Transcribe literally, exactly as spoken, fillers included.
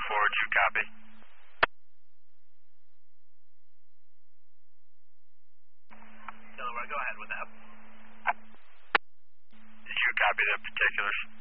four, did you copy? Delaware, go ahead with that. Did you copy the particulars?